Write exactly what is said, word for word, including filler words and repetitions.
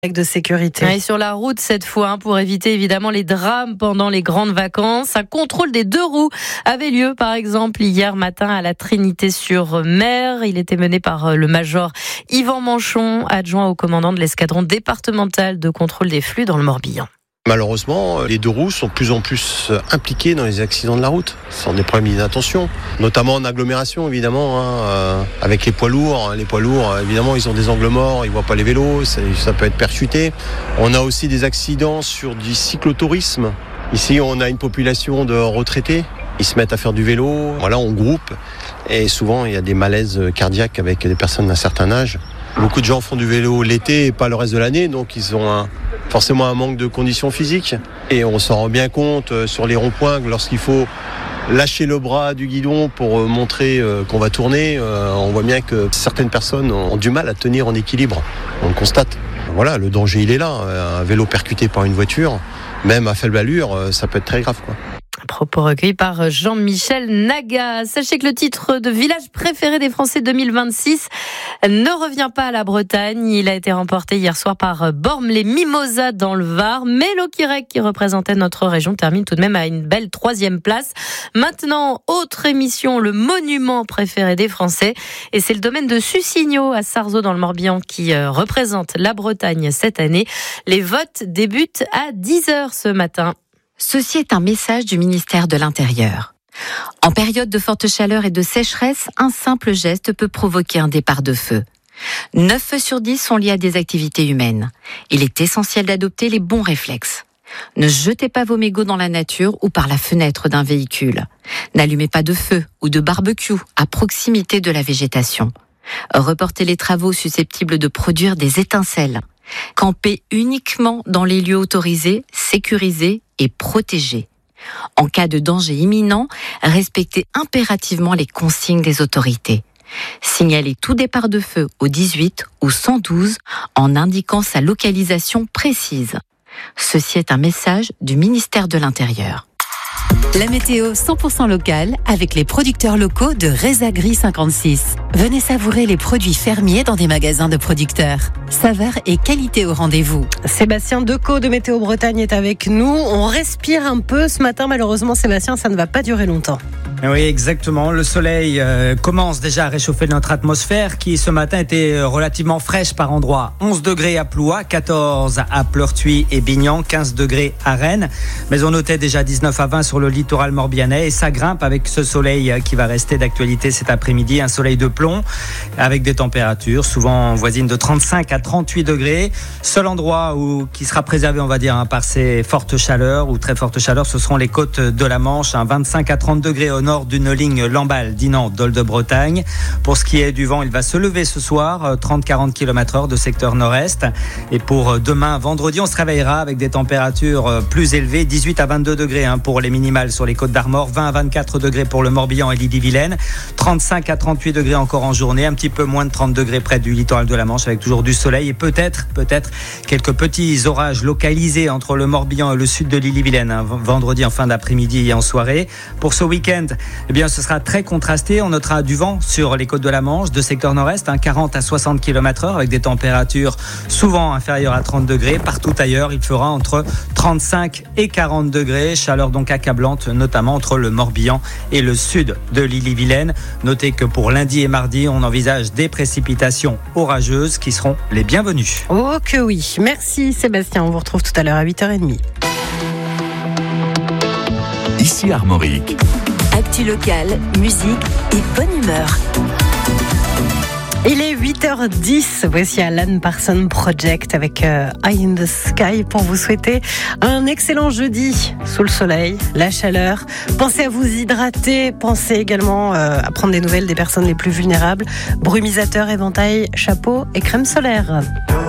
de sécurité. Et sur la route cette fois, hein, pour éviter évidemment les drames pendant les grandes vacances. Un contrôle des deux roues avait lieu par exemple hier matin à la Trinité-sur-Mer. Il était mené par le major Yvan Manchon, adjoint au commandant de l'escadron départemental de contrôle des flux dans le Morbihan. Malheureusement, les deux roues sont de plus en plus impliquées dans les accidents de la route. Ce sont des problèmes d'inattention, notamment en agglomération évidemment, hein, euh, avec les poids lourds. Les poids lourds, évidemment, ils ont des angles morts, ils voient pas les vélos, ça, ça peut être percuté. On a aussi des accidents sur du cyclotourisme. Ici, on a une population de retraités. Ils se mettent à faire du vélo, voilà, on groupe. Et souvent, il y a des malaises cardiaques avec des personnes d'un certain âge. Beaucoup de gens font du vélo l'été et pas le reste de l'année, donc ils ont un, forcément un manque de conditions physiques. Et on s'en rend bien compte sur les ronds-points lorsqu'il faut lâcher le bras du guidon pour montrer qu'on va tourner. On voit bien que certaines personnes ont du mal à tenir en équilibre. On le constate. Voilà, le danger il est là. Un vélo percuté par une voiture, même à faible allure, ça peut être très grave, quoi. Propos recueillis par Jean-Michel Naga. Sachez que le titre de village préféré des Français deux mille vingt-six ne revient pas à la Bretagne. Il a été remporté hier soir par Bormes-les-Mimosas dans le Var. Mais l'Oquirec, qui représentait notre région, termine tout de même à une belle troisième place. Maintenant, autre émission, le monument préféré des Français. Et c'est le domaine de Sussigno à Sarzeau dans le Morbihan qui représente la Bretagne cette année. Les votes débutent à dix heures ce matin. Ceci est un message du ministère de l'Intérieur. En période de forte chaleur et de sécheresse, un simple geste peut provoquer un départ de feu. neuf feux sur dix sont liés à des activités humaines. Il est essentiel d'adopter les bons réflexes. Ne jetez pas vos mégots dans la nature ou par la fenêtre d'un véhicule. N'allumez pas de feu ou de barbecue à proximité de la végétation. Reportez les travaux susceptibles de produire des étincelles. Campez uniquement dans les lieux autorisés, sécurisés et protégés. En cas de danger imminent, respectez impérativement les consignes des autorités. Signalez tout départ de feu au dix-huit ou cent douze en indiquant sa localisation précise. Ceci est un message du ministère de l'Intérieur. La météo cent pour cent locale avec les producteurs locaux de Resagri cinquante-six. Venez savourer les produits fermiers dans des magasins de producteurs. Saveur et qualité au rendez-vous. Sébastien Decaux de Météo Bretagne est avec nous. On respire un peu ce matin. Malheureusement, Sébastien, ça ne va pas durer longtemps. Oui, exactement. Le soleil euh, commence déjà à réchauffer notre atmosphère qui ce matin était relativement fraîche par endroits. onze degrés à Plouat, quatorze à Pleurtuis et Bignan, quinze degrés à Rennes. Mais on notait déjà dix-neuf à vingt sur le littoral morbihanais et ça grimpe avec ce soleil qui va rester d'actualité cet après-midi. Un soleil de plomb avec des températures souvent voisines de trente-cinq à trente-huit degrés. Seul endroit où, qui sera préservé, on va dire, hein, par ces fortes chaleurs ou très fortes chaleurs, ce seront les côtes de la Manche, hein, vingt-cinq à trente degrés au nord d'une ligne Lamballe, Dinan, Dol de Bretagne. Pour ce qui est du vent, il va se lever ce soir, trente à quarante kilomètres heure de secteur nord-est. Et pour demain, vendredi, on se réveillera avec des températures plus élevées, dix-huit à vingt-deux degrés hein, pour les minimales sur les côtes d'Armor, vingt à vingt-quatre degrés pour le Morbihan et l'Ille-et-Vilaine, trente-cinq à trente-huit degrés encore en journée, un petit peu moins de trente degrés près du littoral de la Manche avec toujours du soleil et peut-être, peut-être quelques petits orages localisés entre le Morbihan et le sud de l'Ille-et-Vilaine, hein, vendredi en fin d'après-midi et en soirée. Pour ce week-end, eh bien, ce sera très contrasté. On notera du vent sur les côtes de la Manche, de secteur nord-est, hein, quarante à soixante kilomètres heure, avec des températures souvent inférieures à trente degrés. Partout ailleurs, il fera entre trente-cinq et quarante degrés. Chaleur donc accablante, notamment entre le Morbihan et le sud de l'Ille-et-Vilaine. Notez que pour lundi et mardi, on envisage des précipitations orageuses qui seront les bienvenues. Oh que oui. Merci Sébastien. On vous retrouve tout à l'heure à huit heures trente. Ici Armorique. Actu locale, musique et bonne humeur. Il est huit heures dix, voici Alan Parsons Project avec euh, Eye in the Sky pour vous souhaiter un excellent jeudi sous le soleil, la chaleur. Pensez à vous hydrater, pensez également euh, à prendre des nouvelles des personnes les plus vulnérables. Brumisateur, éventail, chapeau et crème solaire.